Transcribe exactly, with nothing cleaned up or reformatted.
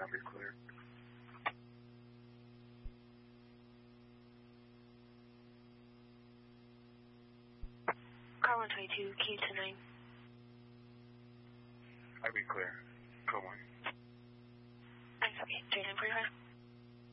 I'll be clear. Car one twenty-two, Q two nine. I'll be clear. Go on. I'm sorry, three nine forty-five.